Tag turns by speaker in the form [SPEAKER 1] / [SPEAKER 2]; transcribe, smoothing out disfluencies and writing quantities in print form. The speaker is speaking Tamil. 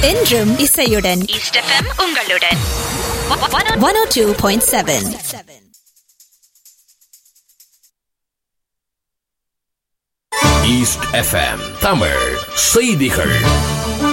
[SPEAKER 1] என்றும் இசையுடன்
[SPEAKER 2] ஈஸ்ட் எஃப்எம் உங்களுடன்
[SPEAKER 1] 102.7.
[SPEAKER 3] ஈஸ்ட் எஃப்எம் தமிழ் செய்திகள்.